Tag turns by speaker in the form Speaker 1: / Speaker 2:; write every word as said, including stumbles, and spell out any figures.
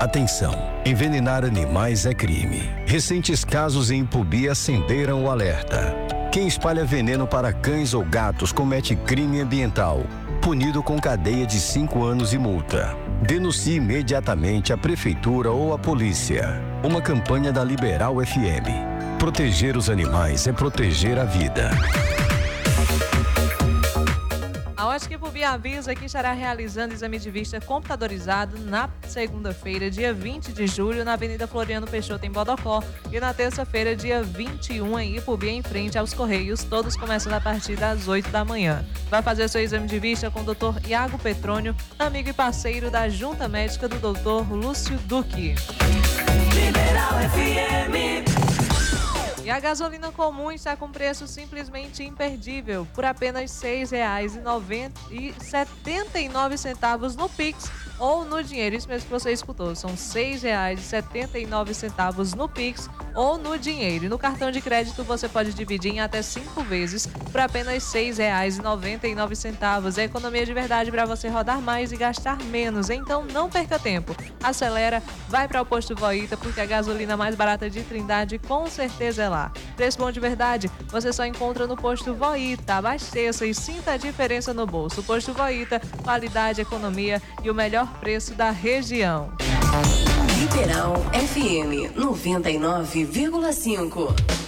Speaker 1: Atenção, envenenar animais é crime. Recentes casos em Ipubi acenderam o alerta. Quem espalha veneno para cães ou gatos comete crime ambiental, punido com cadeia de cinco anos e multa. Denuncie imediatamente a prefeitura ou a polícia. Uma campanha da Liberal F M. Proteger os animais é proteger a vida.
Speaker 2: A Ótica Ipubi avisa que estará realizando exame de vista computadorizado na segunda-feira, dia vinte de julho, na Avenida Floriano Peixoto, em Bodocó, e na terça-feira, dia vinte e um, em Ipubi, em frente aos Correios, todos começando a partir das oito da manhã. Vai fazer seu exame de vista com o doutor Iago Petrônio, amigo e parceiro da Junta Médica do doutor Lúcio Duque.
Speaker 3: Liberal F M.
Speaker 2: E a gasolina comum está com preço simplesmente imperdível, por apenas seis reais e setenta e nove centavos no Pix ou no dinheiro. Isso mesmo que você escutou, são seis reais e setenta e nove centavos no Pix ou no dinheiro. E no cartão de crédito você pode dividir em até cinco vezes por apenas seis reais e noventa e nove centavos. É economia de verdade para você rodar mais e gastar menos. Então não perca tempo. Acelera, vai para o Posto Voita, porque a gasolina mais barata de Trindade com certeza é lá. Preço bom de verdade você só encontra no Posto Voita. Abasteça e sinta a diferença no bolso. Posto Voita, qualidade, economia e o melhor preço da região.
Speaker 3: Liberal F M noventa e nove vírgula cinco.